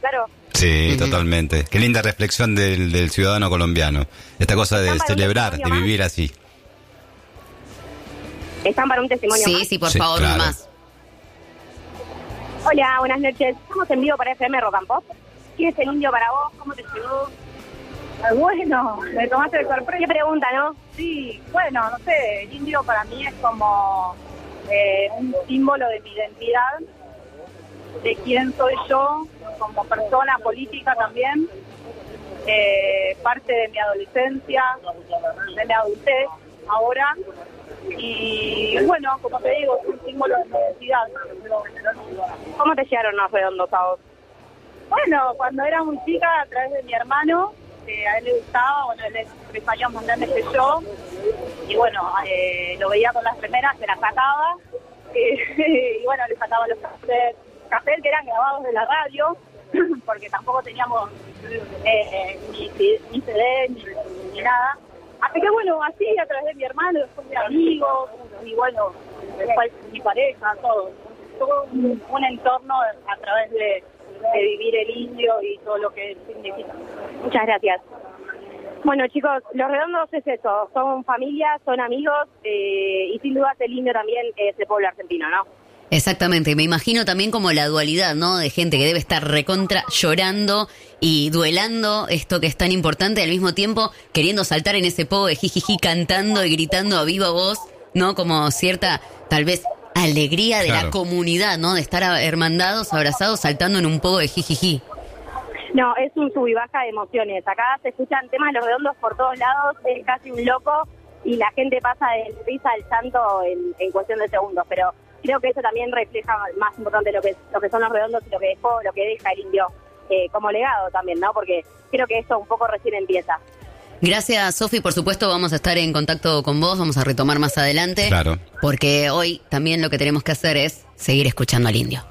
claro. Sí, totalmente. Qué linda reflexión del ciudadano colombiano. Esta cosa de celebrar, de vivir así. ¿Están para un testimonio más? Sí, por Sí, favor, claro. más. Hola, buenas noches. Estamos en vivo para FM Rock and Pop. ¿Quién es el indio para vos? ¿Cómo te llegó? Bueno, me tomaste de sorpresa. ¿Qué pregunta, no? Sí, bueno, no sé, el indio para mí es como un símbolo de mi identidad, de quién soy yo como persona política también, parte de mi adolescencia, de mi adultez ahora, y bueno, como te digo, es un símbolo de mi identidad. ¿Cómo te llegaron los redondos a vos? Bueno, cuando era muy chica, a través de mi hermano, a él le gustaba, bueno, él es 3 años más grande que yo, y bueno, lo veía con las remeras, se las sacaba, y bueno, le sacaba los cassettes que eran grabados de la radio, porque tampoco teníamos ni CD ni nada. Así que bueno, así a través de mi hermano, después de amigos, y bueno, después mi pareja, todo un entorno a través de vivir el indio y todo lo que significa. Muchas gracias. Bueno, chicos, los redondos es eso, son familia, son amigos, y sin duda el indio también es el pueblo argentino, ¿no? Exactamente, me imagino también como la dualidad, ¿no? De gente que debe estar recontra llorando y duelando esto que es tan importante, al mismo tiempo queriendo saltar en ese pogo de jijiji, cantando y gritando a viva voz, ¿no? Como cierta, tal vez, alegría de la comunidad, ¿no? De estar hermandados, abrazados, saltando en un pogo de jijiji. No, es un sub y baja de emociones. Acá se escuchan temas de los redondos por todos lados, es casi un loco y la gente pasa de risa al llanto en cuestión de segundos, pero creo que eso también refleja más importante lo que son los redondos y lo que deja el indio como legado también, ¿no? Porque creo que esto un poco recién empieza. Gracias, Sofi. Por supuesto, vamos a estar en contacto con vos, vamos a retomar más adelante. Claro. Porque hoy también lo que tenemos que hacer es seguir escuchando al indio.